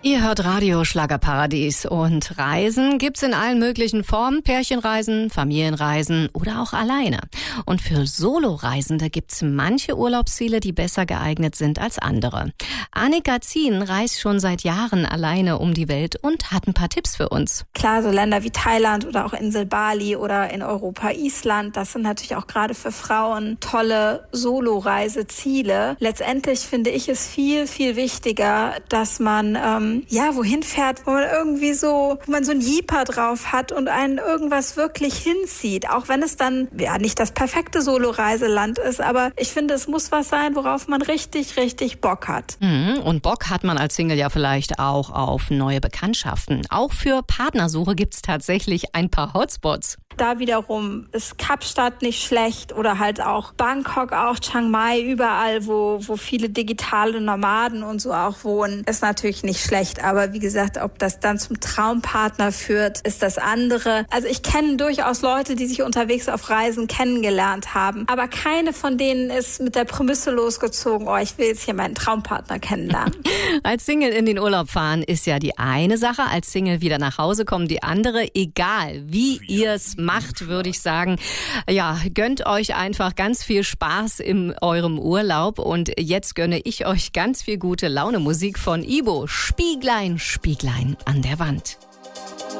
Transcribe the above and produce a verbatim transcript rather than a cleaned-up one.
Ihr hört Radio Schlagerparadies und Reisen gibt's in allen möglichen Formen. Pärchenreisen, Familienreisen oder auch alleine. Und für Soloreisende gibt's manche Urlaubsziele, die besser geeignet sind als andere. Annika Zien reist schon seit Jahren alleine um die Welt und hat ein paar Tipps für uns. Klar, so Länder wie Thailand oder auch Insel Bali oder in Europa Island, das sind natürlich auch gerade für Frauen tolle Soloreiseziele. Letztendlich finde ich es viel, viel wichtiger, dass man ähm, ja, wohin fährt, wo man irgendwie so, wo man so ein Jeeper drauf hat und einen irgendwas wirklich hinzieht. Auch wenn es dann, ja, nicht das perfekte Solo-Reiseland ist, aber ich finde, es muss was sein, worauf man richtig, richtig Bock hat. Mhm, und Bock hat man als Single ja vielleicht auch auf neue Bekanntschaften. Auch für Partnersuche gibt's tatsächlich ein paar Hotspots. Da wiederum ist Kapstadt nicht schlecht oder halt auch Bangkok, auch Chiang Mai, überall, wo, wo viele digitale Nomaden und so auch wohnen, ist natürlich nicht schlecht. Aber wie gesagt, ob das dann zum Traumpartner führt, ist das andere. Also ich kenne durchaus Leute, die sich unterwegs auf Reisen kennengelernt haben. Aber keine von denen ist mit der Prämisse losgezogen, oh, ich will jetzt hier meinen Traumpartner kennenlernen. Als Single in den Urlaub fahren ist ja die eine Sache, als Single wieder nach Hause kommen die andere. Egal, wie ihr es macht, würde ich sagen. Ja, gönnt euch einfach ganz viel Spaß in eurem Urlaub. Und jetzt gönne ich euch ganz viel gute Laune Musik von Ibo. Spieglein, Spieglein an der Wand.